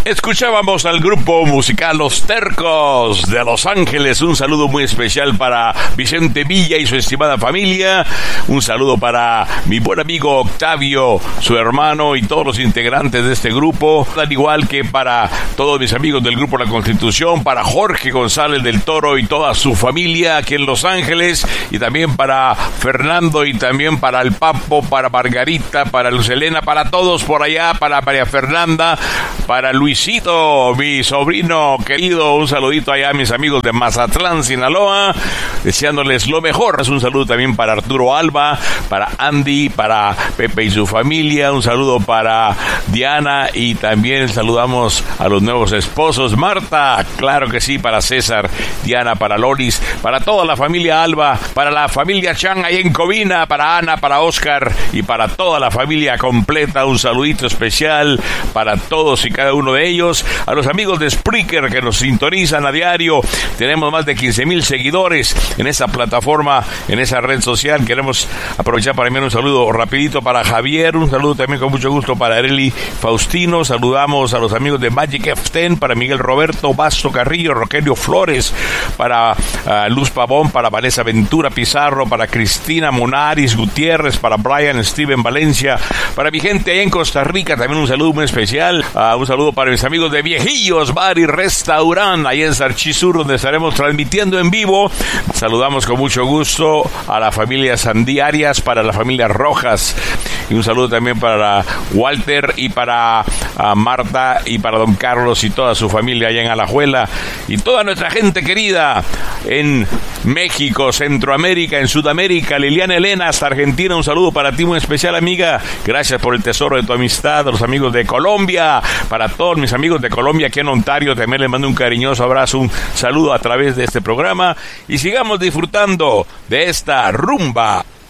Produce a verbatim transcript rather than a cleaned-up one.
Escuchábamos al grupo musical Los Tercos de Los Ángeles. Un saludo muy especial para Vicente Villa y su estimada familia. Un saludo para mi buen amigo Octavio, su hermano y todos los integrantes de este grupo. Al igual que para todos mis amigos del grupo La Constitución, para Jorge González del Toro y toda su familia aquí en Los Ángeles. Y también para Fernando y también para el Papo, para Margarita, para Luz Elena, para todos por allá, para María Fernanda, para Luis Luisito, mi sobrino querido, un saludito allá a mis amigos de Mazatlán, Sinaloa, deseándoles lo mejor. Un saludo también para Arturo Alba, para Andy, para Pepe y su familia, un saludo para Diana y también saludamos a los nuevos esposos, Marta, claro que sí, para César, Diana, para Loris, para toda la familia Alba, para la familia Chang ahí en Covina, para Ana, para Oscar y para toda la familia completa, un saludito especial para todos y cada uno de ellos, a los amigos de Spreaker que nos sintonizan a diario. Tenemos más de quince mil seguidores en esa plataforma, en esa red social. Queremos aprovechar para enviar un saludo rapidito para Javier, un saludo también con mucho gusto para Arely Faustino. Saludamos a los amigos de Magic F diez, para Miguel Roberto Basto Carrillo, Rogelio Flores, para uh, Luz Pavón, para Vanessa Ventura Pizarro, para Cristina Monaris Gutiérrez, para Brian Steven Valencia, para mi gente allá en Costa Rica, también un saludo muy especial. Uh, un saludo para mis amigos de Viejillos Bar y Restaurant, ahí en Sarchizur, donde estaremos transmitiendo en vivo. Saludamos con mucho gusto a la familia Sandí Arias, para la familia Rojas, y un saludo también para Walter y para uh, Marta y para don Carlos y toda su familia allá en Alajuela, y toda nuestra gente querida en México, Centroamérica, en Sudamérica. Liliana Elena hasta Argentina, un saludo para ti muy especial, amiga. Gracias por el tesoro de tu amistad. A los amigos de Colombia, para todos mis amigos de Colombia aquí en Ontario, también les mando un cariñoso abrazo, un saludo a través de este programa, y sigamos disfrutando de esta rumba